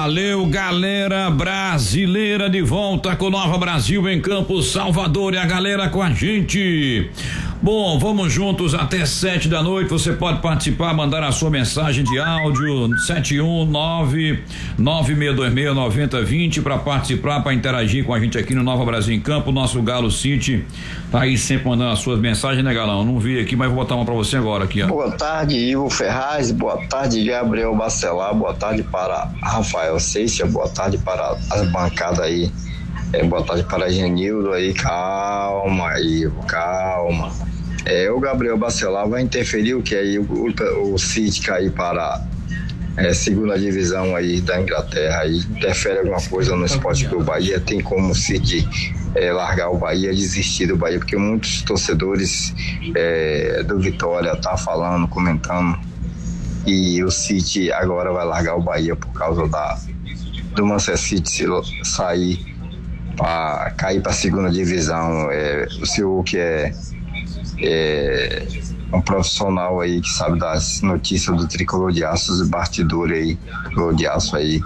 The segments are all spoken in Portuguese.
Valeu, galera brasileira, de volta com Nova Brasil em Campo Salvador, e a galera com a gente. Bom, vamos juntos até 7 da noite. Você pode participar, mandar a sua mensagem de áudio 71996269020 para participar, para interagir com a gente aqui no Nova Brasil em Campo. Nosso Galo City tá aí sempre mandando as suas mensagens, né, Galão? Não vi aqui, mas vou botar uma para você agora aqui, ó. Boa tarde, Ivo Ferraz, boa tarde, Gabriel Bacelar, boa tarde para Rafael Seixas, boa tarde para as bancadas aí, boa tarde para Genildo aí, calma, Ivo, calma. O Gabriel Bacelar vai interferir o que aí o City cair para segunda divisão aí da Inglaterra, aí interfere alguma coisa no Esporte Clube Bahia? Tem como o City largar o Bahia, desistir do Bahia, porque muitos torcedores do Vitória tá falando, comentando, e o City agora vai largar o Bahia por causa do Manchester City sair para cair para a segunda divisão. O senhor que é um profissional aí que sabe das notícias do Tricolor de Aço, os bastidores aí, Tricolor de Aço aí,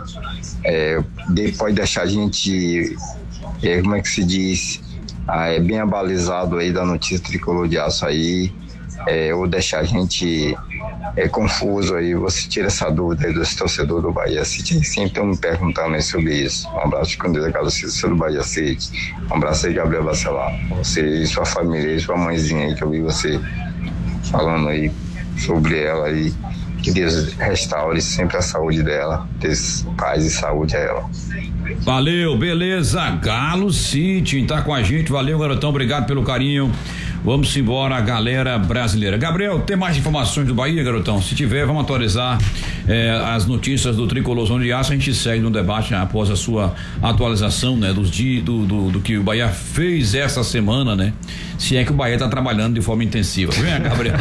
pode deixar a gente, como é que se diz, bem abalizado aí da notícia Tricolor de Aço aí, ou deixar a gente confuso aí. Você tira essa dúvida aí dos torcedores do Bahia City, sempre estão me perguntando aí sobre isso. Um abraço com Deus, Galo City, do Bahia City. Um abraço aí, Gabriel Bacelar, você e sua família e sua mãezinha aí, que eu vi você falando aí sobre ela aí. Que Deus restaure sempre a saúde dela, Deus paz e saúde a ela. Valeu, beleza, Galo City tá com a gente, valeu, garotão, obrigado pelo carinho. Vamos embora, galera brasileira. Gabriel, tem mais informações do Bahia, garotão? Se tiver, vamos atualizar as notícias do Tricolor de Aço. A gente segue no debate, né, após a sua atualização, né, do que o Bahia fez essa semana, né? Se é que o Bahia tá trabalhando de forma intensiva. Vem, Gabriel.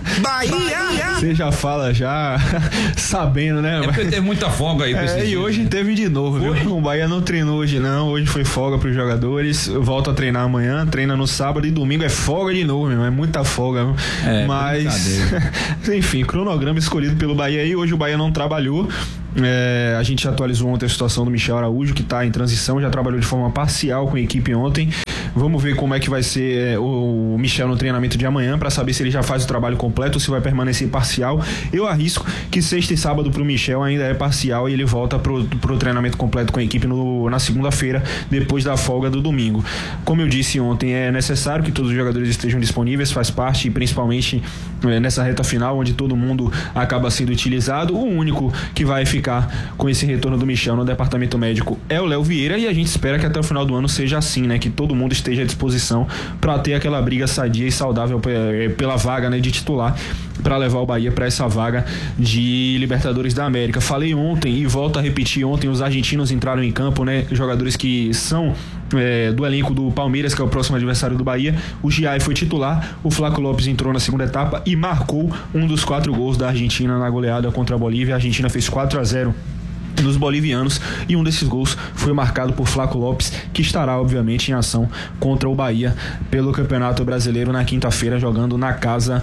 Bahia! Você já fala já sabendo, né? Porque tem muita folga aí. E hoje teve de novo, viu? O Bahia não treinou hoje não, hoje foi folga pros jogadores, volta a treinar amanhã, treina no sábado e domingo é folga de novo, meu, é muita folga, viu? Mas enfim, cronograma escolhido pelo Bahia aí. Hoje o Bahia não trabalhou. A gente atualizou ontem a situação do Michel Araújo, que está em transição, já trabalhou de forma parcial com a equipe ontem. Vamos ver como é que vai ser o Michel no treinamento de amanhã, para saber se ele já faz o trabalho completo ou se vai permanecer parcial. Eu arrisco que sexta e sábado pro Michel ainda é parcial e ele volta pro treinamento completo com a equipe na segunda-feira, depois da folga do domingo. Como eu disse ontem, é necessário que todos os jogadores estejam disponíveis, faz parte, e principalmente nessa reta final, onde todo mundo acaba sendo utilizado. O único que vai ficar com esse retorno do Michel no departamento médico é o Léo Vieira, e a gente espera que até o final do ano seja assim, né? Que todo mundo esteja à disposição para ter aquela briga sadia e saudável pela vaga, né, de titular, para levar o Bahia para essa vaga de Libertadores da América. Falei ontem e volto a repetir, ontem os argentinos entraram em campo, né? Jogadores que são do elenco do Palmeiras, que é o próximo adversário do Bahia. O Giai foi titular, o Flaco Lopes entrou na segunda etapa e marcou um dos 4 gols da Argentina na goleada contra a Bolívia. A Argentina fez 4-0 dos bolivianos, e um desses gols foi marcado por Flaco Lopes, que estará obviamente em ação contra o Bahia pelo Campeonato Brasileiro na quinta-feira, jogando na casa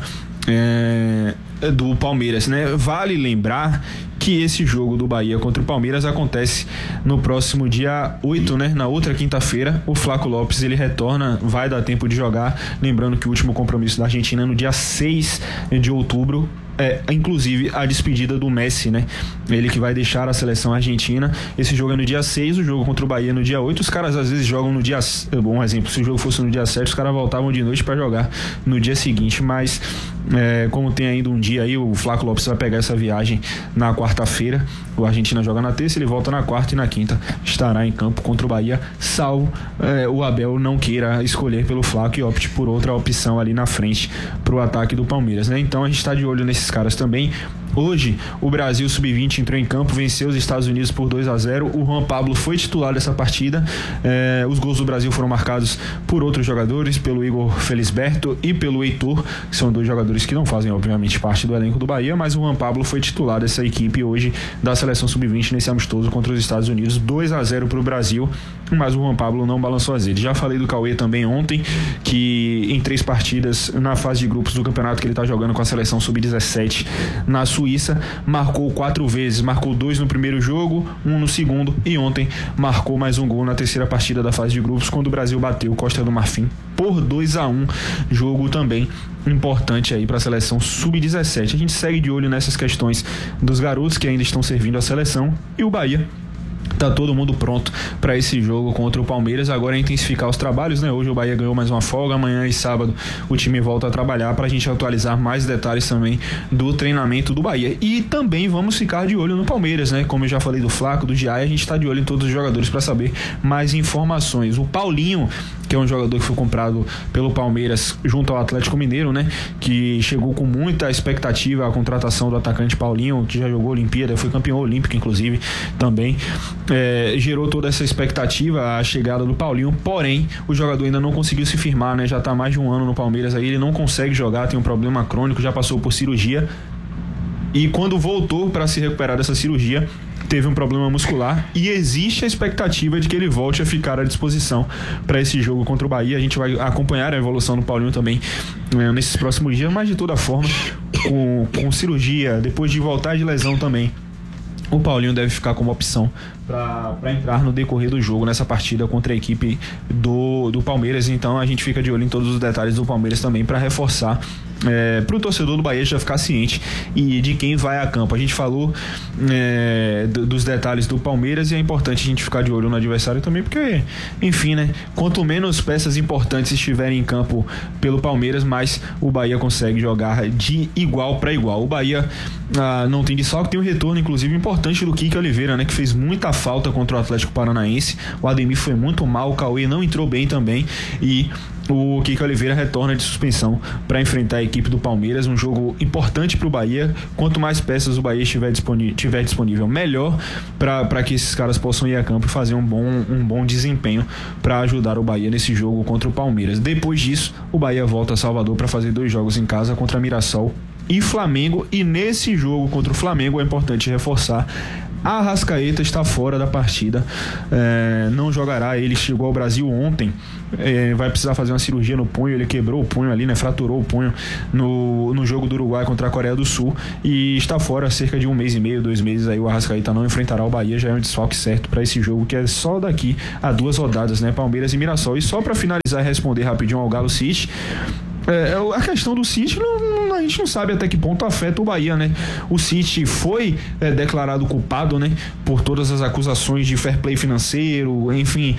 do Palmeiras, né? Vale lembrar que esse jogo do Bahia contra o Palmeiras acontece no próximo dia 8, né? Na outra quinta-feira. O Flaco Lopes, ele retorna, vai dar tempo de jogar, lembrando que o último compromisso da Argentina é no dia 6 de outubro, inclusive a despedida do Messi, né? Ele que vai deixar a seleção argentina. Esse jogo é no dia 6, o jogo contra o Bahia é no dia 8. Os caras às vezes jogam no dia... Bom exemplo, se o jogo fosse no dia 7, os caras voltavam de noite para jogar no dia seguinte, mas como tem ainda um dia aí, o Flaco Lopes vai pegar essa viagem na quarta-feira. O Argentina joga na terça, ele volta na quarta, e na quinta estará em campo contra o Bahia, salvo o Abel não queira escolher pelo Flaco e opte por outra opção ali na frente pro ataque do Palmeiras, né? Então a gente está de olho nesses caras também. Hoje, o Brasil Sub-20 entrou em campo, venceu os Estados Unidos por 2-0. O Juan Pablo foi titular dessa partida. Os gols do Brasil foram marcados por outros jogadores, pelo Igor Felisberto e pelo Heitor, que são 2 jogadores que não fazem, obviamente, parte do elenco do Bahia, mas o Juan Pablo foi titular dessa equipe hoje da seleção Sub-20 nesse amistoso contra os Estados Unidos. 2-0 para o Brasil, mas o Juan Pablo não balançou as redes. Já falei do Cauê também ontem, que em 3 partidas na fase de grupos do campeonato que ele está jogando com a seleção Sub-17 na Suíça, Suíça, marcou 4 vezes, marcou 2 no primeiro jogo, 1 no segundo, e ontem marcou mais um gol na terceira partida da fase de grupos, quando o Brasil bateu Costa do Marfim por 2-1, jogo também importante aí para a seleção sub-17. A gente segue de olho nessas questões dos garotos que ainda estão servindo a seleção, e o Bahia tá todo mundo pronto para esse jogo contra o Palmeiras. Agora é intensificar os trabalhos, né? Hoje o Bahia ganhou mais uma folga, amanhã e sábado o time volta a trabalhar, para a gente atualizar mais detalhes também do treinamento do Bahia. E também vamos ficar de olho no Palmeiras, né? Como eu já falei do Flaco, do Diay, a gente está de olho em todos os jogadores para saber mais informações. O Paulinho, que é um jogador que foi comprado pelo Palmeiras junto ao Atlético Mineiro, né? Que chegou com muita expectativa a contratação do atacante Paulinho, que já jogou Olimpíada, foi campeão olímpico inclusive também. Gerou toda essa expectativa a chegada do Paulinho, porém o jogador ainda não conseguiu se firmar, né? Já está mais de um ano no Palmeiras aí, ele não consegue jogar, tem um problema crônico, já passou por cirurgia, e quando voltou para se recuperar dessa cirurgia teve um problema muscular, e existe a expectativa de que ele volte a ficar à disposição para esse jogo contra o Bahia. A gente vai acompanhar a evolução do Paulinho também nesses próximos dias, mas de toda forma, com cirurgia, depois de voltar de lesão também, o Paulinho deve ficar como opção para entrar no decorrer do jogo nessa partida contra a equipe do Palmeiras. Então a gente fica de olho em todos os detalhes do Palmeiras também, para reforçar para o torcedor do Bahia já ficar ciente e de quem vai a campo. A gente falou dos detalhes do Palmeiras, e é importante a gente ficar de olho no adversário também, porque, enfim, né? Quanto menos peças importantes estiverem em campo pelo Palmeiras, mais o Bahia consegue jogar de igual para igual. O Bahia não tem desfalque, tem um retorno inclusive importante do Kike Oliveira, né? Que fez muita falta contra o Atlético Paranaense. O Ademir foi muito mal, o Cauê não entrou bem também, e o Kike Oliveira retorna de suspensão para enfrentar a equipe do Palmeiras. Um jogo importante para o Bahia. Quanto mais peças o Bahia tiver disponível, melhor para que esses caras possam ir a campo e fazer um bom desempenho para ajudar o Bahia nesse jogo contra o Palmeiras. Depois disso, o Bahia volta a Salvador para fazer 2 jogos em casa contra Mirassol e Flamengo. E nesse jogo contra o Flamengo é importante reforçar: a Arrascaeta está fora da partida, não jogará. Ele chegou ao Brasil ontem, vai precisar fazer uma cirurgia no punho, ele quebrou o punho ali, né? Fraturou o punho no jogo do Uruguai contra a Coreia do Sul, e está fora há cerca de 1 mês e meio, 2 meses. Aí o Arrascaeta não enfrentará o Bahia, já é um desfalque certo para esse jogo, que é só daqui a 2 rodadas, né? Palmeiras e Mirassol. E só para finalizar e responder rapidinho ao Galo City, a questão do City a gente não sabe até que ponto afeta o Bahia, né? O City foi declarado culpado, né, por todas as acusações de fair play financeiro, enfim,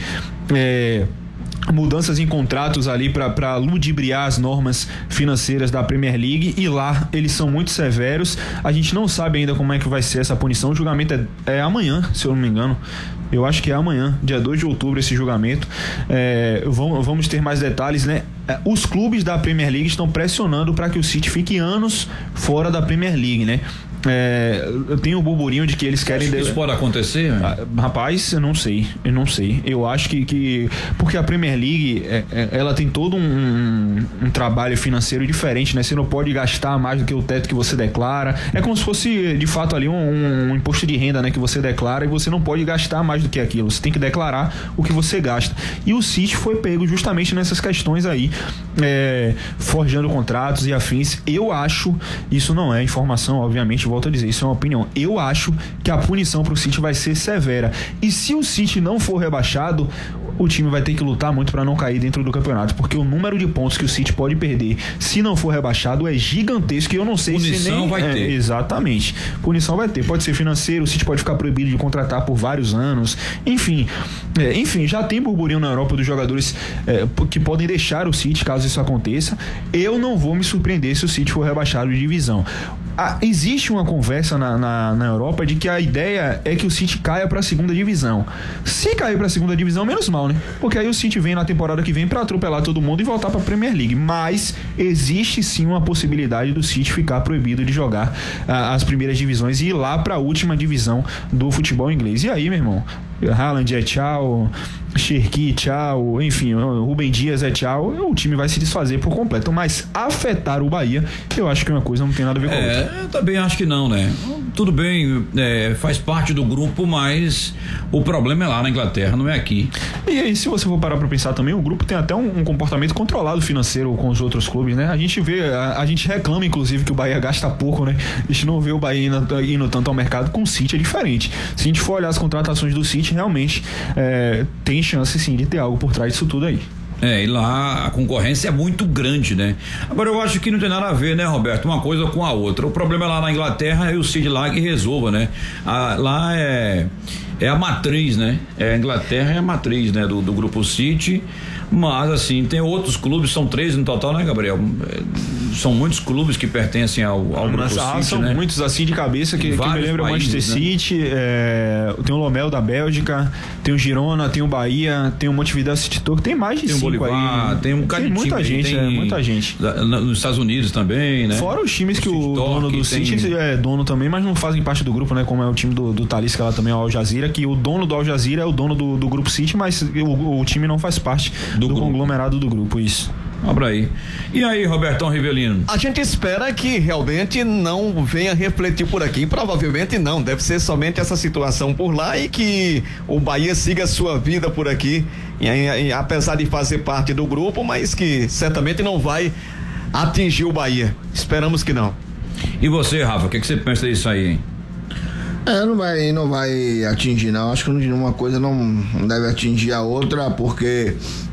mudanças em contratos ali para ludibriar as normas financeiras da Premier League, e lá eles são muito severos. A gente não sabe ainda como é que vai ser essa punição. O julgamento é amanhã, se eu não me engano. Eu acho que é amanhã, dia 2 de outubro, esse julgamento. Vamos ter mais detalhes, né? Os clubes da Premier League estão pressionando para que o City fique anos fora da Premier League, né? Eu tenho um burburinho de que eles querem... Isso pode acontecer? Rapaz, eu não sei. Eu acho que porque a Premier League ela tem todo um trabalho financeiro diferente, né? Você não pode gastar mais do que o teto que você declara. É como se fosse de fato ali um imposto de renda, né? Que você declara, e você não pode gastar mais do que aquilo. Você tem que declarar o que você gasta. E o City foi pego justamente nessas questões aí, forjando contratos e afins. Eu acho, isso não é informação, obviamente, volto a dizer, isso é uma opinião. Eu acho que a punição pro City vai ser severa. E se o City não for rebaixado, o time vai ter que lutar muito para não cair dentro do campeonato, porque o número de pontos que o City pode perder se não for rebaixado é gigantesco, e eu não sei punição se nem... vai ter. Exatamente. Punição vai ter. Pode ser financeiro, o City pode ficar proibido de contratar por vários anos. Enfim, já tem burburinho na Europa dos jogadores que podem deixar o City caso isso aconteça. Eu não vou me surpreender se o City for rebaixado de divisão. Existe uma conversa na Europa de que a ideia é que o City caia para a 2ª divisão. Se cair para a 2ª divisão, menos mal, né? Porque aí o City vem na temporada que vem para atropelar todo mundo e voltar para a Premier League. Mas existe sim uma possibilidade do City ficar proibido de jogar as primeiras divisões e ir lá para a última divisão do futebol inglês. E aí, meu irmão, Haaland é tchau, Cherki tchau, enfim, Rubem Dias é tchau, o time vai se desfazer por completo. Mas afetar o Bahia, eu acho que uma coisa não tem nada a ver com a outra. Eu também acho que não, né? Tudo bem, faz parte do grupo, mas o problema é lá na Inglaterra, não é aqui. E aí, se você for parar pra pensar também, o grupo tem até um comportamento controlado financeiro com os outros clubes, né? A gente vê, a gente reclama, inclusive, que o Bahia gasta pouco, né? A gente não vê o Bahia indo tanto ao mercado. Com o City é diferente. Se a gente for olhar as contratações do City, realmente tem chance sim de ter algo por trás disso tudo aí. E lá a concorrência é muito grande, né? Agora eu acho que não tem nada a ver, né, Roberto? Uma coisa com a outra. O problema é lá na Inglaterra e o City lá que resolva, né? Lá é a matriz, né? A Inglaterra é a matriz, né? Do grupo City. Mas assim, tem outros clubes, são 13 no total, né, Gabriel? São muitos clubes que pertencem ao grupo City, são né? muitos assim de cabeça que me lembra o Manchester City, tem o Lomel da Bélgica, tem o Girona, tem o Bahia, tem o Montevideo City Torque, tem mais de 5 Bolívar, aí. Tem um bocado de muita time, gente, muita gente. Nos Estados Unidos também, né? Fora os times que o dono do City é dono também, mas não fazem parte do grupo, né? Como é o time do Talisca lá também, o Al Jazeera, que o dono do Al Jazeera é o dono do grupo City, mas o time não faz parte do conglomerado do grupo, isso. Abra aí. E aí, Robertão Rivelino? A gente espera que realmente não venha refletir por aqui. Provavelmente não. Deve ser somente essa situação por lá e que o Bahia siga a sua vida por aqui. E apesar de fazer parte do grupo, mas que certamente não vai atingir o Bahia. Esperamos que não. E você, Rafa, o que você pensa disso aí, hein? Não vai atingir, não. Acho que uma coisa não deve atingir a outra, porque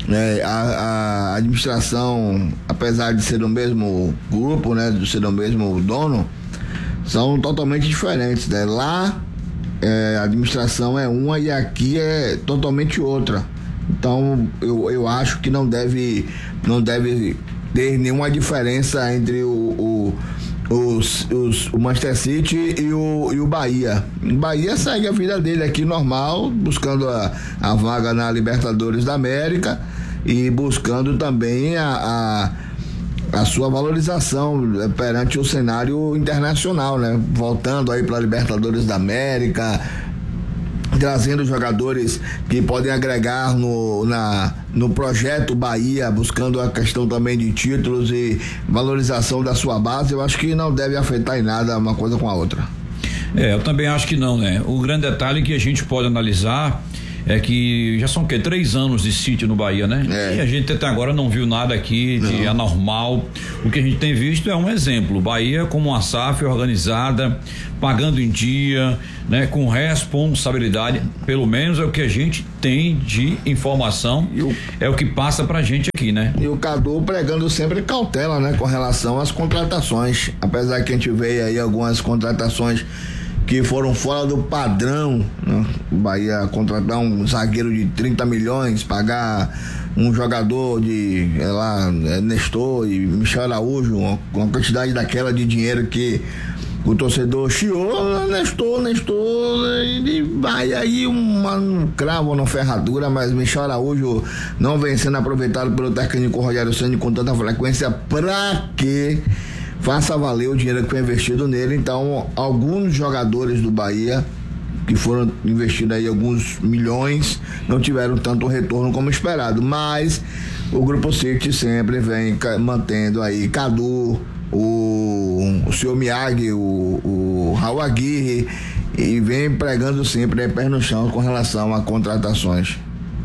a administração, apesar de ser do mesmo grupo, né, de ser do mesmo dono, são totalmente diferentes, né? Lá a administração é uma e aqui é totalmente outra. Então eu acho que não deve ter nenhuma diferença entre o Manchester City e o Bahia. O Bahia segue a vida dele aqui normal, buscando a vaga na Libertadores da América e buscando também a sua valorização perante o cenário internacional, né? Voltando aí para a Libertadores da América, trazendo jogadores que podem agregar no projeto Bahia, buscando a questão também de títulos e valorização da sua base. Eu acho que não deve afetar em nada uma coisa com a outra. Eu também acho que não, né? O grande detalhe que a gente pode analisar é que já são 3 anos de City no Bahia, né? E a gente até agora não viu nada aqui de anormal. O que a gente tem visto é um exemplo. Bahia como uma SAF organizada, pagando em dia, né? Com responsabilidade, pelo menos é o que a gente tem de informação, é o que passa pra gente aqui, né? E o Cadu pregando sempre cautela, né? Com relação às contratações, apesar que a gente vê aí algumas contratações que foram fora do padrão, né? O Bahia contratar um zagueiro de 30 milhões, pagar um jogador de, Nestor e Michel Araújo, uma quantidade daquela de dinheiro que o torcedor chiou, Nestor, e vai aí um cravo na ferradura, mas Michel Araújo não vem sendo aproveitado pelo técnico Rogério Ceni com tanta frequência. Pra quê? Faça valer o dinheiro que foi investido nele. Então, alguns jogadores do Bahia que foram investidos aí alguns milhões não tiveram tanto retorno como esperado, mas o Grupo City sempre vem mantendo aí Cadu, o senhor Miyagi, o Raul Aguirre, e vem pregando sempre pé no chão com relação a contratações.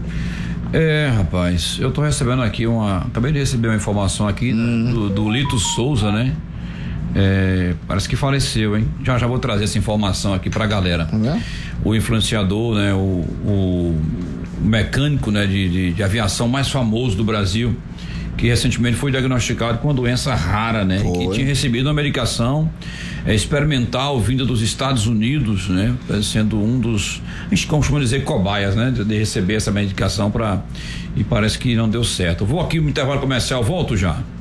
Rapaz, eu tô recebendo aqui acabei de receber uma informação aqui do Lito Souza, né? Parece que faleceu, hein? Já vou trazer essa informação aqui pra galera. O influenciador, né? O mecânico, né? De aviação mais famoso do Brasil, que recentemente foi diagnosticado com uma doença rara, né? Que tinha recebido uma medicação experimental vinda dos Estados Unidos, né? Sendo um dos, a gente costuma dizer, cobaias, né? De receber essa medicação e parece que não deu certo. Vou aqui no intervalo comercial, volto já.